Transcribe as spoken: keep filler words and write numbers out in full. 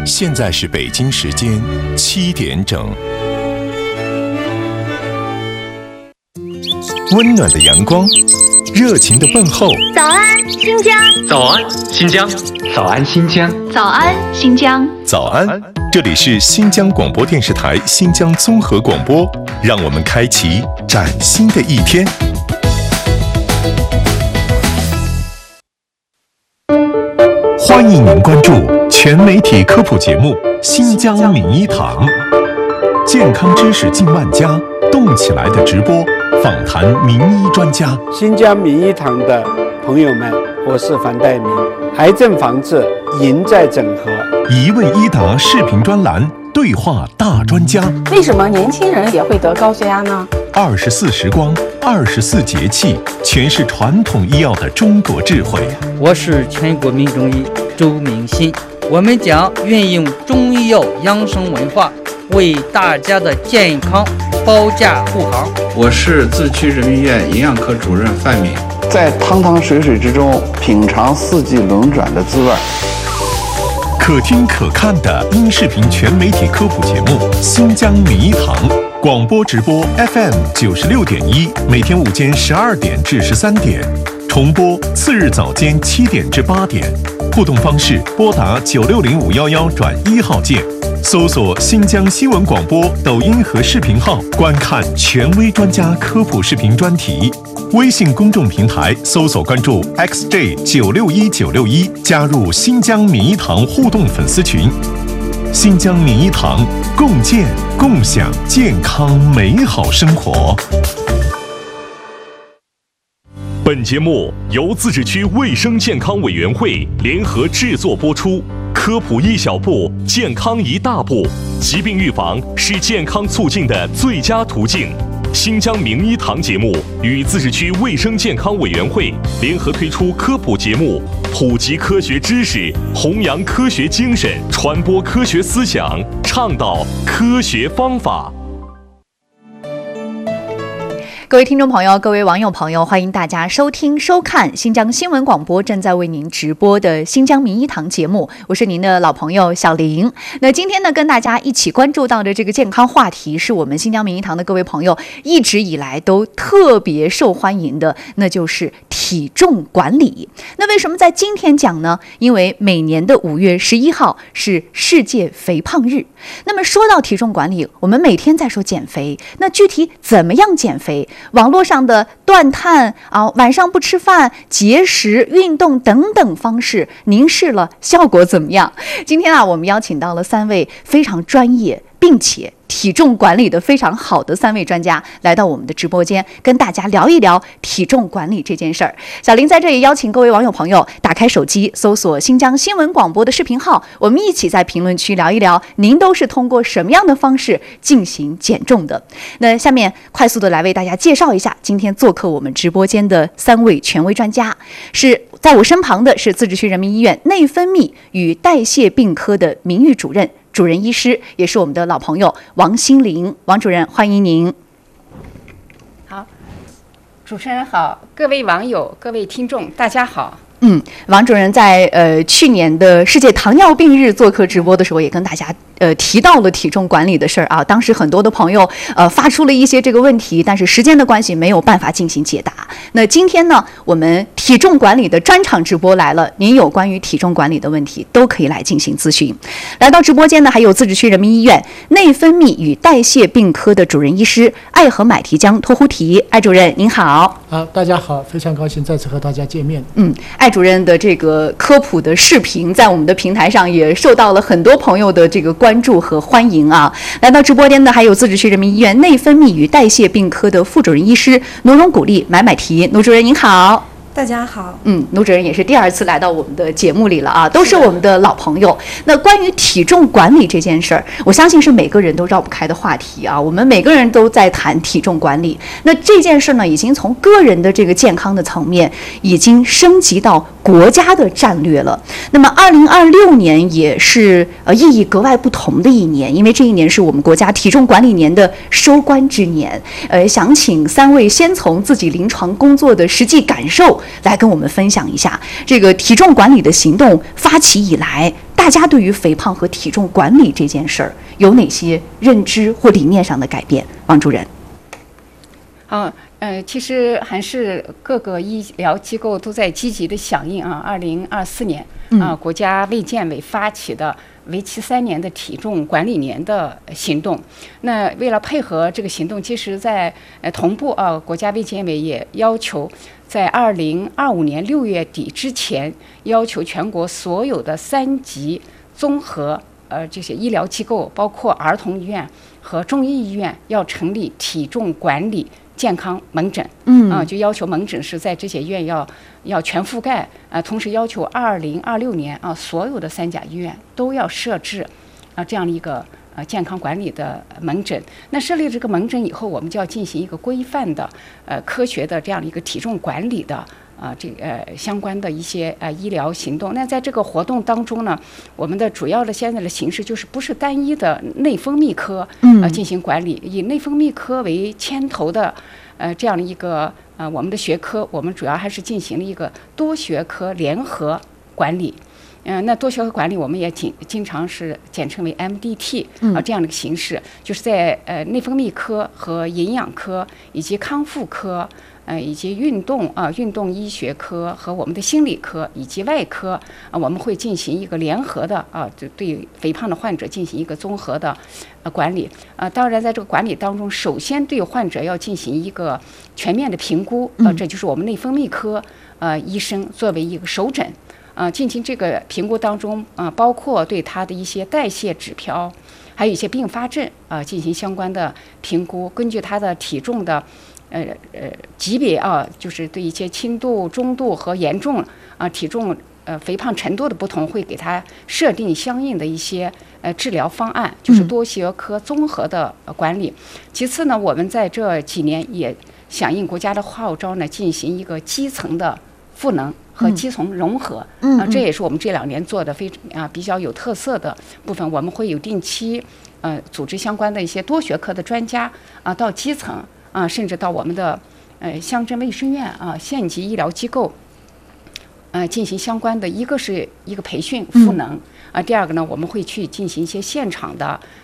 现在是北京时间七点整。温暖的阳光，热情的问候。 早安，新疆！ 早安，新疆！ 早安，新疆！ 早安，新疆！ 早安，这里是新疆广播电视台新疆综合广播，让我们开启崭新的一天。欢迎您关注全媒体科普节目《新疆名医堂》，健康知识近万家，动起来的直播，访谈名医专家。 新疆名医堂的朋友们，我是樊岱明。癌症防治赢在整合， 一问一答视频专栏，对话大专家。 为什么年轻人也会得高血压呢？ 二十四时光，二十四节气，诠释传统医药的中国智慧。 我是全国名中医周明新，我们将运用中医药养生文化，为大家的健康保驾护航。 我是自区人民医院营养科主任范敏， 在汤汤水水之中品尝四季轮转的滋味。 可听可看的音视频全媒体科普节目《新疆名医堂》，广播直播 F M 九十六点一，每天午间十二点至十三点，重播次日早间七点至八点。互动方式：拨打九六零五幺幺转一号键，搜索新疆新闻广播抖音和视频号，观看权威专家科普视频专题。微信公众平台搜索关注 X J 九六一九六一，加入新疆名医堂互动粉丝群。新疆名医堂，共建共享健康美好生活。 本节目由自治区卫生健康委员会联合制作播出。科普一小步，健康一大步。疾病预防是健康促进的最佳途径。新疆名医堂节目与自治区卫生健康委员会联合推出科普节目，普及科学知识，弘扬科学精神，传播科学思想，倡导科学方法。 各位听众朋友，各位网友朋友，欢迎大家收听收看新疆新闻广播正在为您直播的新疆名医堂节目，我是您的老朋友小玲。那今天呢，跟大家一起关注到的这个健康话题，是我们新疆名医堂的各位朋友一直以来都特别受欢迎的，那就是体重管理。那为什么在今天讲呢？因为每年的五月十一号是世界肥胖日。那么说到体重管理，我们每天在说减肥，那具体怎么样减肥？网络上的断碳啊，晚上不吃饭、节食、运动等等方式，您试了效果怎么样？今天啊，我们邀请到了三位非常专业并且体重管理的非常好的三位专家来到我们的直播间，跟大家聊一聊体重管理这件事儿。小林在这里邀请各位网友朋友打开手机，搜索新疆新闻广播的视频号，我们一起在评论区聊一聊，您都是通过什么样的方式进行减重的？那下面快速的来为大家介绍一下今天做客我们直播间的三位权威专家。是在我身旁的是自治区人民医院内分泌与代谢病科的名誉主任主任医师，也是我们的老朋友王心凌。王主任，欢迎您。 好，主持人好，各位网友、各位听众，大家好。 嗯，王主任在呃去年的世界糖尿病日做客直播的时候，也跟大家呃提到了体重管理的事儿啊。当时很多的朋友呃发出了一些这个问题，但是时间的关系没有办法进行解答。那今天呢，我们体重管理的专场直播来了，您有关于体重管理的问题都可以来进行咨询。来到直播间呢，还有自治区人民医院内分泌与代谢病科的主任医师艾和买提江托呼提。艾主任您好。 好，大家好，非常高兴再次和大家见面。 嗯，艾主任的这个科普的视频在我们的平台上也受到了很多朋友的这个关注和欢迎啊。来到直播间的还有自治区人民医院内分泌与代谢病科的副主任医师奴荣古丽买买提。奴主任您好。 大家好。 嗯，奴主任也是第二次来到我们的节目里了啊，都是我们的老朋友。那关于体重管理这件事儿，我相信是每个人都绕不开的话题啊。我们每个人都在谈体重管理，那这件事呢，已经从个人的这个健康的层面，已经升级到国家的战略了。那么，二零二六年也是呃意义格外不同的一年，因为这一年是我们国家体重管理年的收官之年。呃，想请三位先从自己临床工作的实际感受来跟我们分享一下，这个体重管理的行动发起以来，大大家对于肥胖和体重管理这件事儿有哪些认知或理念上的改变？王主任。 好，呃，其实还是各个医疗机构都在积极的响应啊。二零二四年啊，国家卫健委发起的为期三年的体重管理年的行动。那为了配合这个行动，其实在呃同步啊，国家卫健委也要求在二零二五年六月底之前，要求全国所有的三级综合呃这些医疗机构，包括儿童医院和中医医院，要成立体重管理健康门诊，嗯啊，就要求门诊是在这些医院要要全覆盖啊，同时要求二零二六年啊，所有的三甲医院都要设置啊这样的一个呃健康管理的门诊。那设立这个门诊以后，我们就要进行一个规范的呃科学的这样的一个体重管理的啊这呃相关的一些呃医疗行动。那在这个活动当中呢，我们的主要的现在的形式就是不是单一的内分泌科呃进行管理，以内分泌科为牵头的呃这样的一个呃我们的学科，我们主要还是进行了一个多学科联合管理。嗯、呃，那多学科管理我们也经经常是简称为 M D T 啊、呃、这样的一个形式，就是在呃内分泌科和营养科以及康复科。呃，以及运动啊、呃，运动医学科和我们的心理科以及外科啊、呃，我们会进行一个联合的啊，对、呃、对肥胖的患者进行一个综合的呃管理啊、呃。当然，在这个管理当中，首先对患者要进行一个全面的评估，呃，这就是我们内分泌科呃医生作为一个首诊啊、呃，进行这个评估当中啊、呃，包括对他的一些代谢指标，还有一些并发症啊、呃，进行相关的评估，根据他的体重的。呃呃，级别啊，就是对一些轻度、中度和严重啊体重呃肥胖程度的不同，会给他设定相应的一些呃治疗方案，就是多学科综合的管理。其次呢，我们在这几年也响应国家的号召呢，进行一个基层的赋能和基层融合。嗯，啊，这也是我们这两年做的非啊比较有特色的部分。我们会有定期呃组织相关的一些多学科的专家啊到基层。啊，甚至到我们的呃乡镇卫生院啊、县级医疗机构，呃进行相关的，一个是一个培训赋能啊，第二个呢，我们会去进行一些现场的